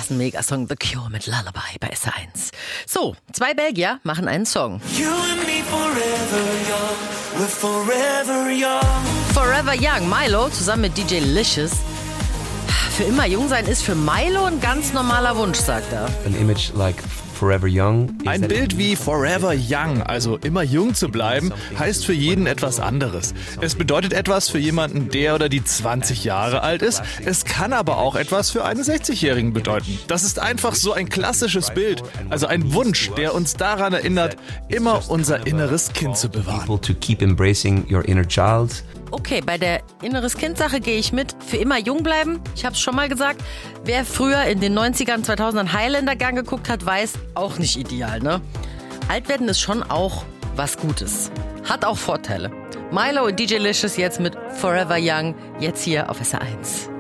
ist ein Megasong, The Cure mit Lullaby bei SR1. So, 2 Belgier machen einen Song. You and me forever young, we're forever young. Forever Young, Milo zusammen mit DJ Licious. Für immer jung sein ist für Milo ein ganz normaler Wunsch, sagt er. An image like Forever Young. Ein Bild wie Forever Young, also immer jung zu bleiben, heißt für jeden etwas anderes. Es bedeutet etwas für jemanden, der oder die 20 Jahre alt ist. Es kann aber auch etwas für einen 60-Jährigen bedeuten. Das ist einfach so ein klassisches Bild, also ein Wunsch, der uns daran erinnert, immer unser inneres Kind zu bewahren. People to keep embracing your inner child. Okay, bei der inneres Kind-Sache gehe ich mit. Für immer jung bleiben, ich habe es schon mal gesagt. Wer früher in den 90ern, 2000ern Highlander gern geguckt hat, weiß, auch nicht ideal, ne? Alt werden ist schon auch was Gutes. Hat auch Vorteile. Milo und DJ Licious jetzt mit Forever Young, jetzt hier auf SR1.